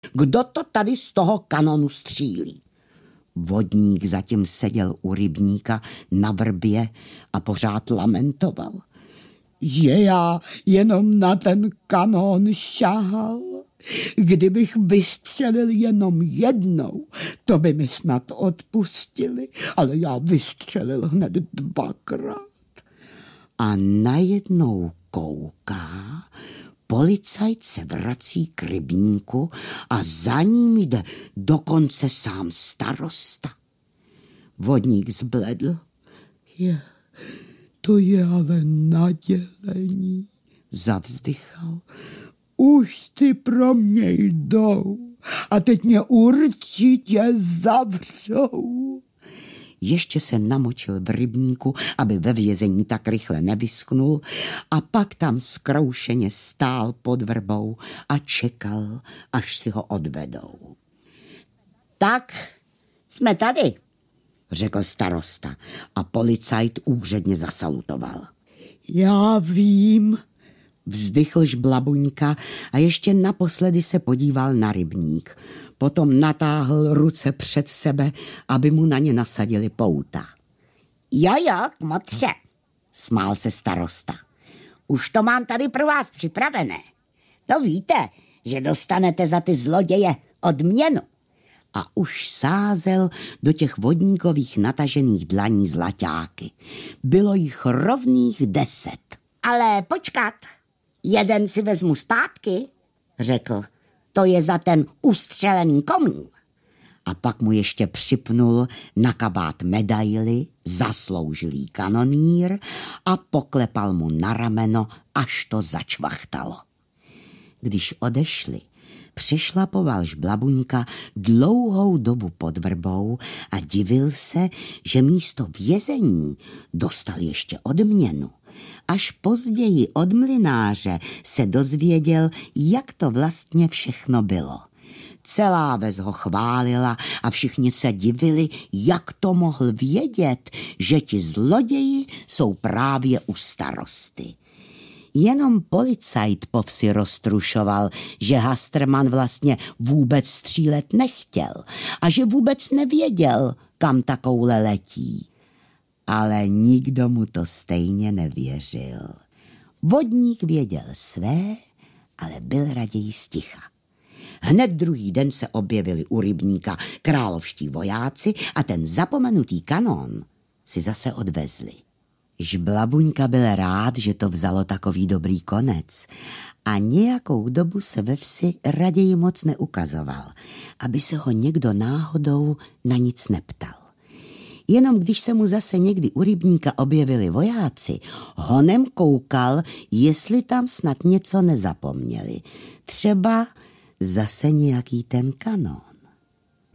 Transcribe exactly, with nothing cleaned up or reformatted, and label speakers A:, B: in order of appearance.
A: Kdo to tady z toho kanonu střílí? Vodník zatím seděl u rybníka na vrbě a pořád lamentoval. Je já jenom na ten kanón šahal. Kdybych vystřelil jenom jednou, to by mi snad odpustili, ale já vystřelil hned dvakrát. A najednou kouká, policajt se vrací k rybníku a za ním jde dokonce sám starosta. Vodník zbledl. Je, to je ale nadělení, zavzdychal. Už ty pro mě jdou a teď mě určitě zavřou. Ještě se namočil v rybníku, aby ve vězení tak rychle nevyschnul, a pak tam zkroušeně stál pod vrbou a čekal, až si ho odvedou. Tak, jsme tady, řekl starosta a policajt úředně zasalutoval. Já vím, vzdychl Žblabuňka a ještě naposledy se podíval na rybník. Potom natáhl ruce před sebe, aby mu na ně nasadili pouta. Jo, jo, kmotře, smál se starosta. Už to mám tady pro vás připravené. To víte, že dostanete za ty zloděje odměnu. A už sázel do těch vodníkových natažených dlaní zlaťáky. Bylo jich rovných deset. Ale počkat, jeden si vezmu zpátky, řekl. To je za ten ustřelený komín. A pak mu ještě připnul na kabát medaily, zasloužilý kanonýr, a poklepal mu na rameno, až to začvachtalo. Když odešli, přešlapoval Žblabuňka dlouhou dobu pod vrbou a divil se, že místo vězení dostal ještě odměnu. Až později od mlynáře se dozvěděl, jak to vlastně všechno bylo. Celá ves ho chválila a všichni se divili, jak to mohl vědět, že ti zloději jsou právě u starosty. Jenom policajt po vsi roztrušoval, že Hastrman vlastně vůbec střílet nechtěl a že vůbec nevěděl, kam ta koule letí. Ale nikdo mu to stejně nevěřil. Vodník věděl své, ale byl raději sticha. Hned druhý den se objevili u rybníka královští vojáci a ten zapomenutý kanón si zase odvezli. Žblabuňka byl rád, že to vzalo takový dobrý konec, a nějakou dobu se ve vsi raději moc neukazoval, aby se ho někdo náhodou na nic neptal. Jenom když se mu zase někdy u rybníka objevili vojáci, honem koukal, jestli tam snad něco nezapomněli. Třeba zase nějaký ten kanón.